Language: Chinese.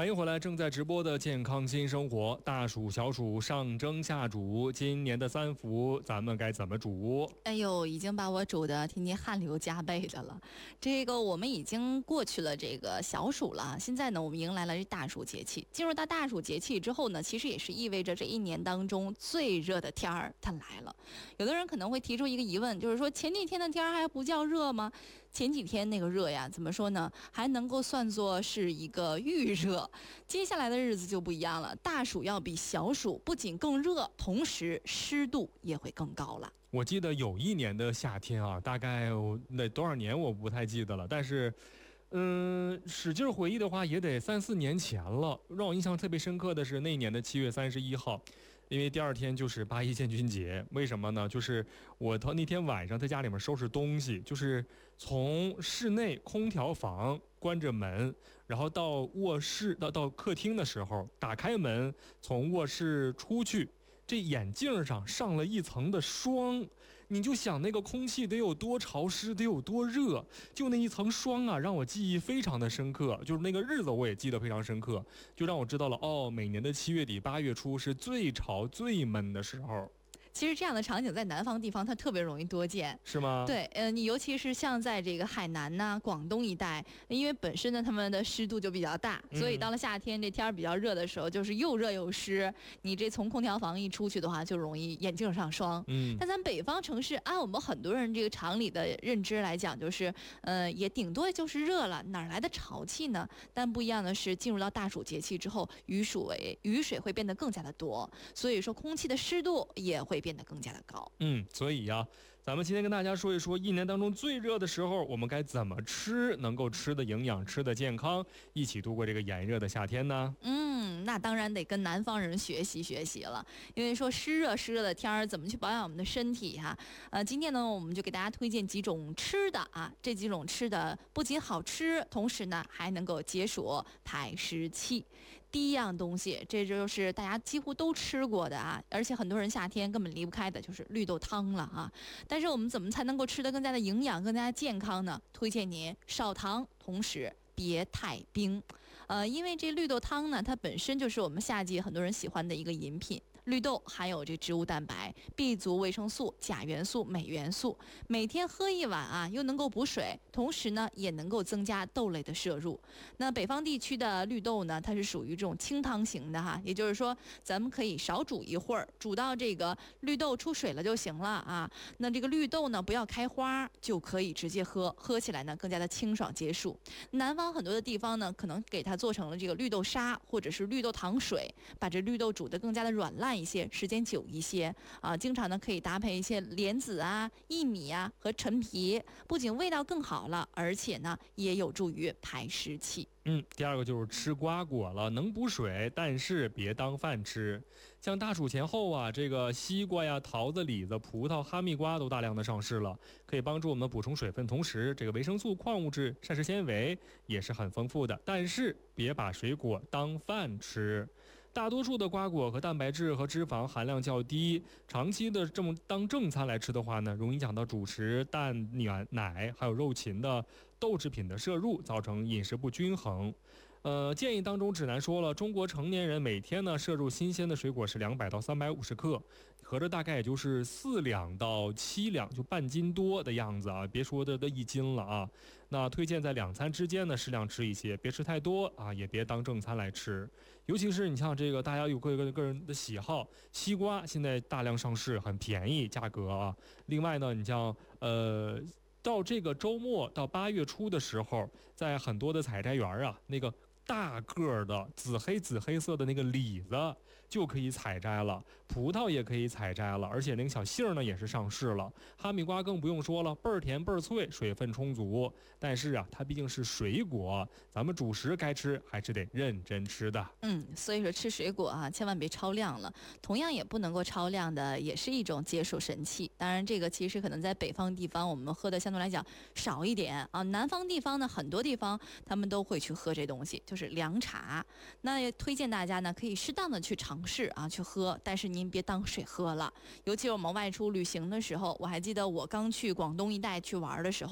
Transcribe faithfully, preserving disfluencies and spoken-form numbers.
欢迎回来，正在直播的健康新生活。大暑小暑上蒸下煮，今年的三伏咱们该怎么煮？ 哎呦，已经把我煮的天天汗流浃背的了。这个我们已经过去了这个小暑了，现在呢我们迎来了这大暑节气。进入到大暑节气之后呢，其实也是意味着这一年当中最热的天儿它来了。有的人可能会提出一个疑问，就是说前几天的天儿还不叫热吗？前几天那个热呀，怎么说呢？还能够算作是一个预热。接下来的日子就不一样了，大暑要比小暑不仅更热，同时湿度也会更高了。 我记得有一年的夏天啊，大概那多少年我不太记得了，但是嗯，使劲回忆的话，也得三四年前了。让我印象特别深刻的是那一年的七月三十一号，因为第二天就是八一建军节。为什么呢？就是我到那天晚上在家里面收拾东西，就是从室内空调房关着门，然后到卧室到到客厅的时候，打开门，从卧室出去。这眼镜上上了一层的霜，你就想那个空气得有多潮湿，得有多热，就那一层霜啊，让我记忆非常的深刻。就是那个日子我也记得非常深刻，就让我知道了哦，每年的七月底八月初是最潮最闷的时候。 其实这样的场景在南方地方它特别容易多见， 是吗？ 对，呃，你尤其是像在这个海南呐、广东一带，因为本身呢他们的湿度就比较大，所以到了夏天这天儿比较热的时候，就是又热又湿。你这从空调房一出去的话，就容易眼镜上霜。嗯，但咱北方城市，按我们很多人这个常理的认知来讲，就是呃，也顶多就是热了，哪来的潮气呢？但不一样的是，进入到大暑节气之后，雨水雨水会变得更加的多，所以说空气的湿度也会变得更加的高。 嗯，所以呀，咱们今天跟大家说一说，一年当中最热的时候，我们该怎么吃，能够吃的营养，吃的健康，一起度过这个炎热的夏天呢？ 嗯，那当然得跟南方人学习学习了，因为说湿热湿热的天儿，怎么去保养我们的身体哈、啊？呃，今天呢，我们就给大家推荐几种吃的啊，这几种吃的不仅好吃，同时呢还能够解暑排湿气。第一样东西，这就是大家几乎都吃过的啊，而且很多人夏天根本离不开的，就是绿豆汤了啊。但是我们怎么才能够吃得更加的营养、更加健康呢？推荐您少糖，同时别太冰。呃，因为这绿豆汤呢，它本身就是我们夏季很多人喜欢的一个饮品。绿豆含有这植物蛋白、B 族维生素、钾元素、镁元素，每天喝一碗啊，又能够补水，同时呢，也能够增加豆类的摄入。那北方地区的绿豆呢，它是属于这种清汤型的哈，也就是说，咱们可以少煮一会儿，煮到这个绿豆出水了就行了啊。那这个绿豆呢，不要开花，就可以直接喝，喝起来呢更加的清爽解暑。南方很多的地方呢，可能给它做成了这个绿豆沙或者是绿豆糖水，把这绿豆煮得更加的软烂一些，时间久一些啊，经常呢可以搭配一些莲子啊、薏米啊和陈皮，不仅味道更好了，而且呢也有助于排湿气。 嗯，第二个就是吃瓜果了，能补水，但是别当饭吃。像大暑前后啊，这个西瓜呀、桃子、李子、葡萄、哈密瓜都大量的上市了，可以帮助我们补充水分，同时这个维生素、矿物质、膳食纤维也是很丰富的。但是别把水果当饭吃。大多数的瓜果和蛋白质和脂肪含量较低，长期的这么当正餐来吃的话呢，容易影响到主食、蛋、奶还有肉禽的豆制品的摄入，造成饮食不均衡。呃，建议当中指南说了，中国成年人每天呢摄入新鲜的水果是两百到三百五十克，合着大概也就是四两到七两，就半斤多的样子啊，别说的都一斤了啊。那推荐在两餐之间呢适量吃一些，别吃太多啊，也别当正餐来吃。尤其是你像这个大家有各个个人的喜好，西瓜现在大量上市，很便宜价格啊。另外呢，你像呃。到这个周末到八月初的时候，在很多的采摘园啊，那个大个的紫黑紫黑色的那个李子就可以采摘了，葡萄也可以采摘了，而且那个小杏呢也是上市了，哈密瓜更不用说了，倍儿甜倍儿脆，水分充足。但是啊，它毕竟是水果，咱们主食该吃还是得认真吃的。 嗯，所以说吃水果啊，千万别超量了。同样也不能够超量的，也是一种解暑神器。当然，这个其实可能在北方地方我们喝的相对来讲少一点啊，南方地方呢，很多地方他们都会去喝这东西。就是凉茶，那也推荐大家呢可以适当的去尝试啊去喝，但是您别当水喝了。尤其是我们外出旅行的时候，我还记得我刚去广东一带去玩的时候。